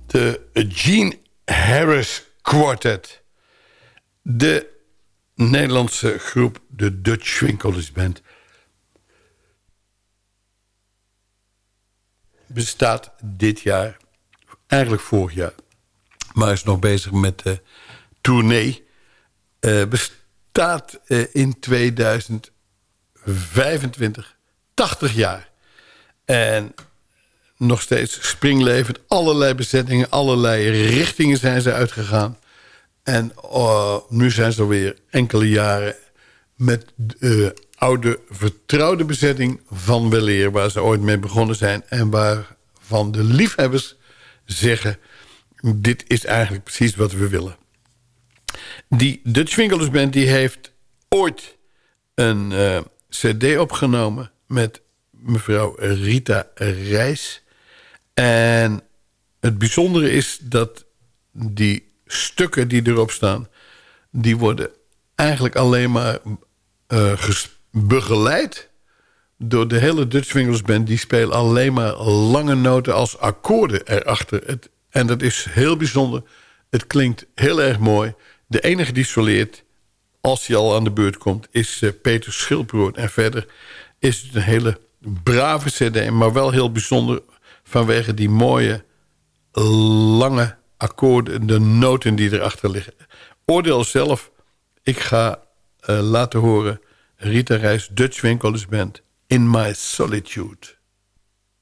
De Gene Harris Quartet. De Nederlandse groep, de Dutch Swing College Band, bestaat dit jaar, eigenlijk vorig jaar, maar is nog bezig met de tournee. Bestaat in 2025 80 jaar. En nog steeds springlevend. Allerlei bezettingen, allerlei richtingen zijn ze uitgegaan. En nu zijn ze alweer enkele jaren met de oude vertrouwde bezetting van weleer, waar ze ooit mee begonnen zijn. En waarvan de liefhebbers zeggen, dit is eigenlijk precies wat we willen. Die Dutch Swing College Band die heeft ooit een cd opgenomen met mevrouw Rita Reis. En het bijzondere is dat die stukken die erop staan, die worden eigenlijk alleen maar begeleid door de hele Dutch Swing College Band. Die spelen alleen maar lange noten als akkoorden erachter. En dat is heel bijzonder. Het klinkt heel erg mooi. De enige die soleert, als hij al aan de beurt komt, is Peter Schilbrood. En verder is het een hele brave cd, maar wel heel bijzonder vanwege die mooie, lange akkoorden, de noten die erachter liggen. Oordeel zelf. Ik ga laten horen Rita Reis, Dutch Swing College Band, In My Solitude.